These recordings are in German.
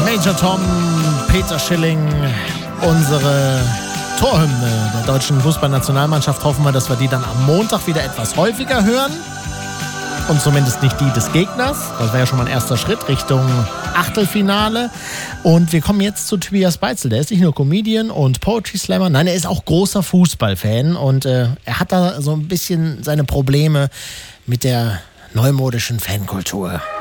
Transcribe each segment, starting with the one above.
Major Tom, Peter Schilling, unsere Torhymne der deutschen Fußballnationalmannschaft. Hoffen wir, dass wir die dann am Montag wieder etwas häufiger hören. Und zumindest nicht die des Gegners. Das wäre ja schon mal ein erster Schritt Richtung Achtelfinale. Und wir kommen jetzt zu Tobias Beitzel. Der ist nicht nur Comedian und Poetry Slammer. Nein, er ist auch großer Fußballfan. Und er hat da so ein bisschen seine Probleme mit der neumodischen Fankultur. Radio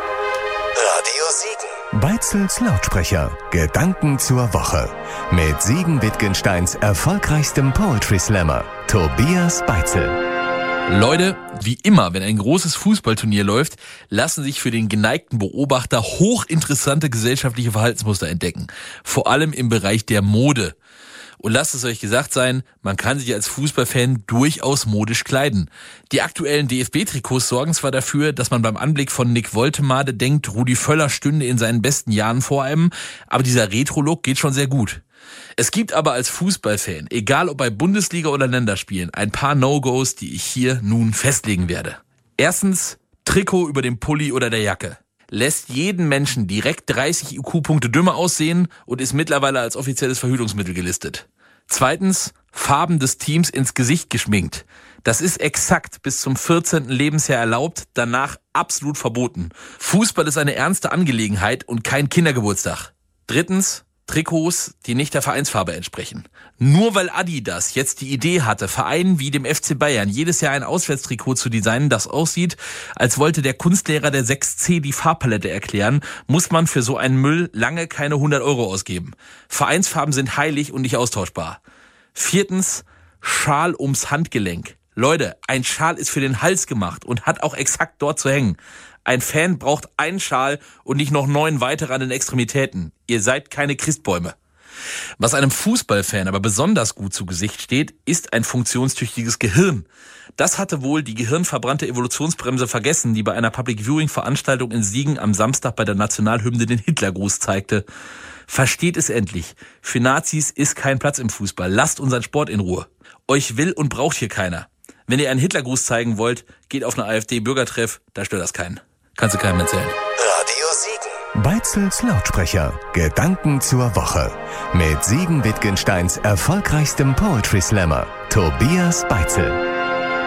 Siegen. Beitzels Lautsprecher. Gedanken zur Woche. Mit Siegen Wittgensteins erfolgreichstem Poetry Slammer, Tobias Beitzel. Leute, wie immer, wenn ein großes Fußballturnier läuft, lassen sich für den geneigten Beobachter hochinteressante gesellschaftliche Verhaltensmuster entdecken. Vor allem im Bereich der Mode. Und lasst es euch gesagt sein, man kann sich als Fußballfan durchaus modisch kleiden. Die aktuellen DFB-Trikots sorgen zwar dafür, dass man beim Anblick von Nick Woltemade denkt, Rudi Völler stünde in seinen besten Jahren vor einem, aber dieser Retro-Look geht schon sehr gut. Es gibt aber als Fußballfan, egal ob bei Bundesliga oder Länderspielen, ein paar No-Gos, die ich hier nun festlegen werde. Erstens, Trikot über dem Pulli oder der Jacke. Lässt jeden Menschen direkt 30 IQ-Punkte dümmer aussehen und ist mittlerweile als offizielles Verhütungsmittel gelistet. Zweitens, Farben des Teams ins Gesicht geschminkt. Das ist exakt bis zum 14. Lebensjahr erlaubt, danach absolut verboten. Fußball ist eine ernste Angelegenheit und kein Kindergeburtstag. Drittens, Trikots, die nicht der Vereinsfarbe entsprechen. Nur weil Adidas jetzt die Idee hatte, Vereinen wie dem FC Bayern jedes Jahr ein Auswärtstrikot zu designen, das aussieht, als wollte der Kunstlehrer der 6C die Farbpalette erklären, muss man für so einen Müll lange keine 100 € ausgeben. Vereinsfarben sind heilig und nicht austauschbar. Viertens, Schal ums Handgelenk. Leute, ein Schal ist für den Hals gemacht und hat auch exakt dort zu hängen. Ein Fan braucht einen Schal und nicht noch 9 weitere an den Extremitäten. Ihr seid keine Christbäume. Was einem Fußballfan aber besonders gut zu Gesicht steht, ist ein funktionstüchtiges Gehirn. Das hatte wohl die gehirnverbrannte Evolutionsbremse vergessen, die bei einer Public-Viewing-Veranstaltung in Siegen am Samstag bei der Nationalhymne den Hitlergruß zeigte. Versteht es endlich. Für Nazis ist kein Platz im Fußball. Lasst unseren Sport in Ruhe. Euch will und braucht hier keiner. Wenn ihr einen Hitlergruß zeigen wollt, geht auf einen AfD-Bürgertreff, da stört das keinen. Kannst du keinem erzählen. Radio Siegen. Beitzels Lautsprecher. Gedanken zur Woche. Mit Siegen Wittgensteins erfolgreichstem Poetry Slammer, Tobias Beitzel.